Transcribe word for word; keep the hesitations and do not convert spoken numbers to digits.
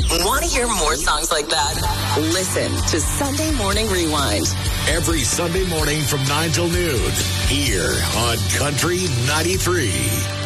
Want to hear more songs like that? Listen to Sunday Morning Rewind. Every Sunday morning from nine till noon here on Country ninety-three.